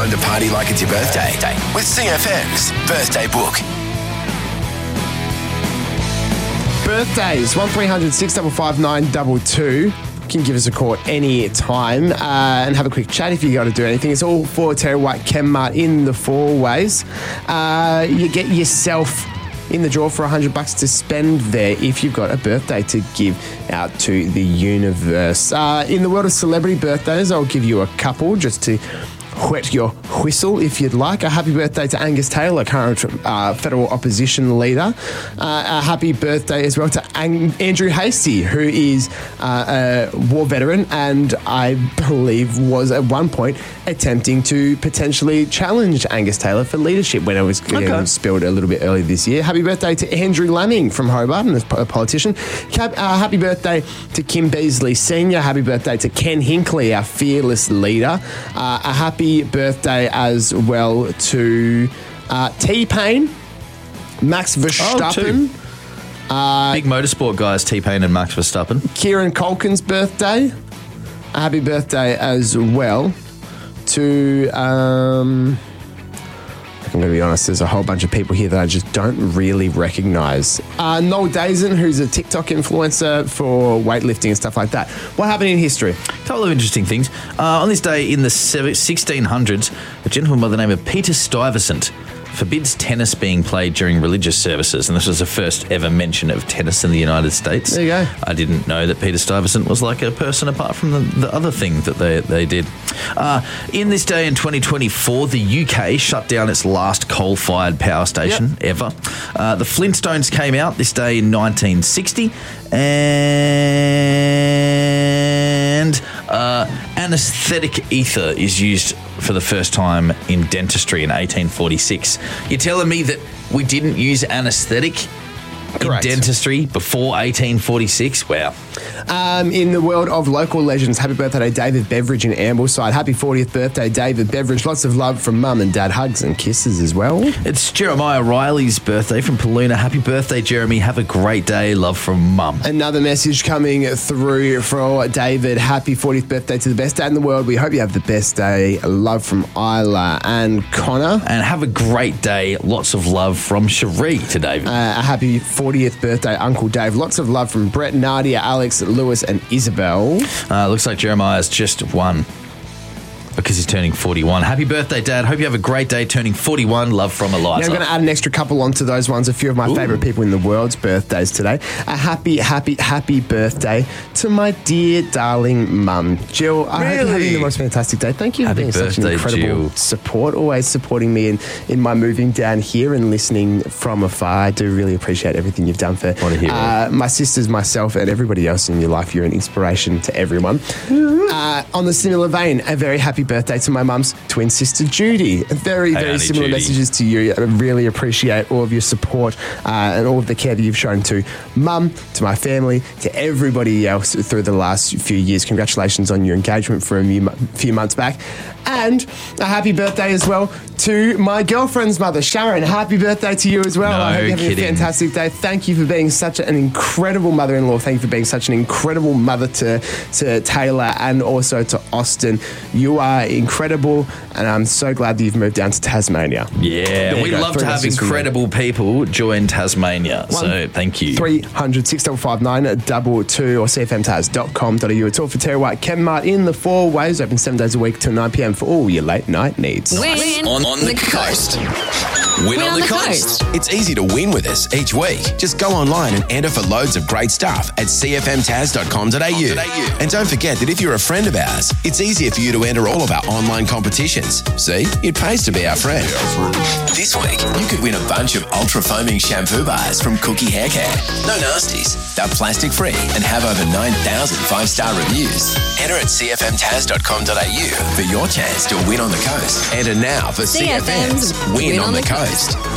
time to party like it's your birthday with CFM's Birthday Book. Birthdays, 1300 655 922. You can give us a call any time and have a quick chat if you got to do anything. It's all for Terry White Chemmart in the Four Ways. You get yourself in the draw for $100 to spend there if you've got a birthday to give out to the universe. In the world of celebrity birthdays, I'll give you a couple just to whet your whistle if you'd like. A happy birthday to Angus Taylor, current federal opposition leader. A happy birthday as well to Andrew Hastie, who is a war veteran and I believe was at one point attempting to potentially challenge Angus Taylor for leadership when it was spilled a little bit earlier this year. Happy birthday to Andrew Laming from Hobart, and a politician. Happy birthday to Kim Beazley Sr. Happy birthday to Ken Hinckley, our fearless leader. A happy birthday as well to T-Pain, Max Verstappen. Big motorsport guys, T-Pain and Max Verstappen. Kieran Culkin's birthday. A happy birthday as well to... I'm going to be honest, there's a whole bunch of people here that I just don't really recognise. Noel Dazen, who's a TikTok influencer for weightlifting and stuff like that. What happened in history? A couple of interesting things. On this day in the 1600s, a gentleman by the name of Peter Stuyvesant forbids tennis being played during religious services, and this was the first ever mention of tennis in the United States. There you go. I didn't know that Peter Stuyvesant was like a person apart from the other thing that they did. In this day in 2024, the UK shut down its last coal-fired power station ever. The Flintstones came out this day in 1960, and anaesthetic ether is used for the first time in dentistry in 1846. You're telling me that we didn't use anaesthetic in dentistry before 1846? Wow. In the world of local legends, happy birthday to David Beveridge in Ambleside. Happy 40th birthday, David Beveridge. Lots of love from Mum and Dad. Hugs and kisses as well. It's Jeremiah Riley's birthday from Paluna. Happy birthday, Jeremy. Have a great day. Love from Mum. Another message coming through for David. Happy 40th birthday to the best dad in the world. We hope you have the best day. Love from Isla and Connor. And have a great day. Lots of love from Cherie to David. A happy 40th birthday, Uncle Dave. Lots of love from Brett, Nadia, Alex, Lewis and Isabel. Looks like Jeremiah's just won because he's turning 41. Happy birthday, Dad. Hope you have a great day turning 41. Love from Eliza. Yeah, I'm going to add an extra couple onto those ones. A few of my favourite people in the world's birthdays today. A happy birthday to my dear, darling mum, Jill. I hope you're having the most fantastic day. Thank you for being such an incredible support, always supporting me in my moving down here and listening from afar. I do really appreciate everything you've done for my sisters, myself, and everybody else in your life. You're an inspiration to everyone. On the similar vein, a very happy birthday to my mum's twin sister, Judy. Very similar messages to you. I really appreciate all of your support and all of the care that you've shown to Mum, to my family, to everybody else through the last few years. Congratulations on your engagement for a few months back. And a happy birthday as well to my girlfriend's mother, Sharon. Happy birthday to you as well. I hope you're having a fantastic day. Thank you for being such an incredible mother-in-law. Thank you for being such an incredible mother to Taylor and also to Austin. You are incredible, and I'm so glad that you've moved down to Tasmania. Yeah, we love to have incredible people join Tasmania, so thank you. 300 655 922 or cfmtas.com.au. It's all for Terry White Chemmart in the Four Ways. Open 7 days a week till 9 p.m. for all your late night needs. Win on the coast. Win on the coast. It's easy to win with us each week. Just go online and enter for loads of great stuff at cfmtas.com.au. And don't forget that if you're a friend of ours, it's easier for you to enter all of our online competitions. See, it pays to be our friend. This week, you could win a bunch of ultra-foaming shampoo bars from Cookie Hair Care. No nasties. They're plastic-free and have over 9,000 5-star reviews. Enter at cfmtas.com.au for your chance to win on the coast. Enter now for CFM's Win on the Coast.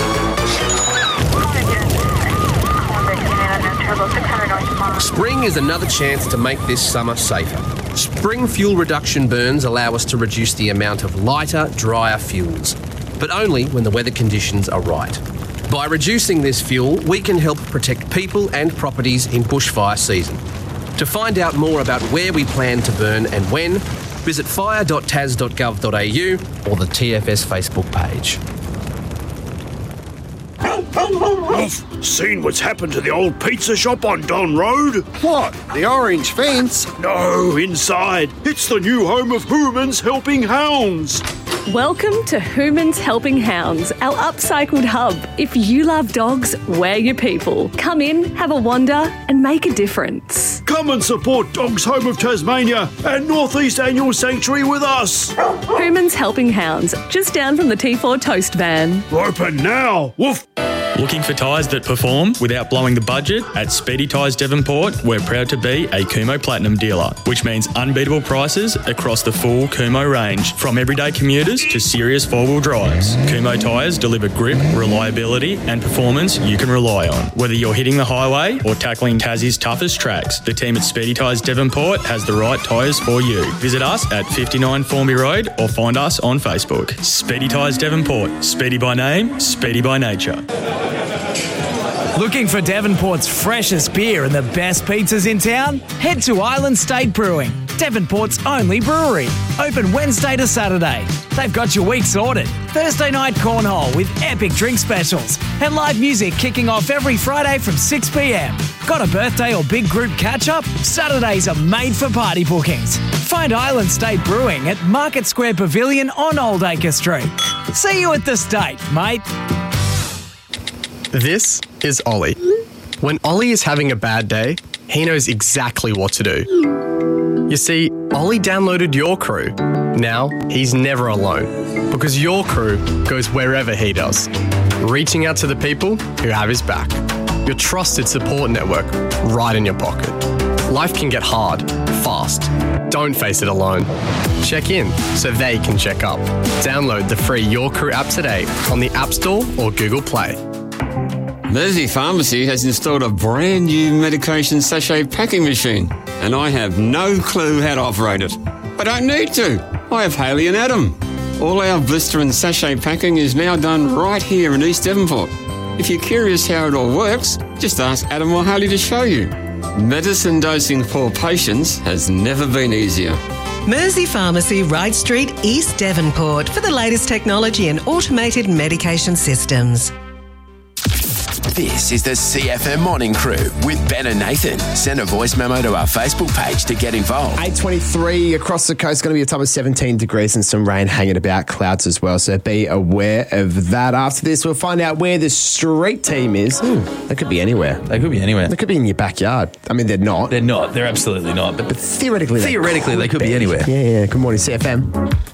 Spring is another chance to make this summer safer. Spring fuel reduction burns allow us to reduce the amount of lighter, drier fuels, but only when the weather conditions are right. By reducing this fuel, we can help protect people and properties in bushfire season. To find out more about where we plan to burn and when, Visit fire.tas.gov.au or the TFS Facebook page. Seen what's happened to the old pizza shop on Don Road? What? The orange fence? No, inside. It's the new home of Hooman's Helping Hounds. Welcome to Hooman's Helping Hounds, our upcycled hub. If you love dogs, we're your people. Come in, have a wander and make a difference. Come and support Dogs Home of Tasmania and North East Annual Sanctuary with us. Hooman's Helping Hounds, just down from the T4 Toast van. Open now. Woof. Looking for tyres that perform without blowing the budget? At Speedy Tyres Devonport, we're proud to be a Kumho Platinum dealer, which means unbeatable prices across the full Kumho range, from everyday commuters to serious four-wheel drives. Kumho tyres deliver grip, reliability and performance you can rely on. Whether you're hitting the highway or tackling Tassie's toughest tracks, the team at Speedy Tyres Devonport has the right tyres for you. Visit us at 59 Formby Road or find us on Facebook. Speedy Tyres Devonport. Speedy by name, speedy by nature. Looking for Devonport's freshest beer and the best pizzas in town? Head to Island State Brewing, Devonport's only brewery. Open Wednesday to Saturday. They've got your week sorted. Thursday night cornhole with epic drink specials and live music kicking off every Friday from 6 p.m. Got a birthday or big group catch-up? Saturdays are made for party bookings. Find Island State Brewing at Market Square Pavilion on Oldacre Street. See you at the State, mate. This is Ollie. When Ollie is having a bad day, he knows exactly what to do. You see, Ollie downloaded Your Crew. Now, he's never alone because Your Crew goes wherever he does, reaching out to the people who have his back. Your trusted support network right in your pocket. Life can get hard, fast. Don't face it alone. Check in so they can check up. Download the free Your Crew app today on the App Store or Google Play. Mersey Pharmacy has installed a brand new medication sachet packing machine, and I have no clue how to operate it. I don't need to. I have Haley and Adam. All our blister and sachet packing is now done right here in East Devonport. If you're curious how it all works, just ask Adam or Haley to show you. Medicine dosing for patients has never been easier. Mersey Pharmacy, Wright Street, East Devonport, for the latest technology and automated medication systems. This is the CFM Morning Crew with Ben and Nathan. Send a voice memo to our Facebook page to get involved. 8:23 across the coast, going to be a top of 17 degrees and some rain hanging about, clouds as well. So be aware of that. After this, we'll find out where the street team is. They could be anywhere. They could be anywhere. They could be in your backyard. I mean, they're not. They're not. They're absolutely not. But theoretically, they could be anywhere. Yeah. Good morning, CFM.